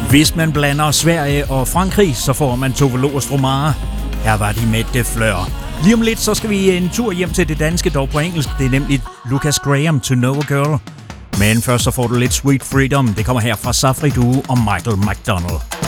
Hvis man blander Sverige og Frankrig, så får man Tove Lo og Stromae. Her var de med Det Fleur. Lige om lidt, så skal vi en tur hjem til det danske, dog på engelsk. Det er nemlig Lucas Graham, To Know a Girl. Men først så får du lidt Sweet Freedom. Det kommer her fra Safri Duo og Michael McDonald.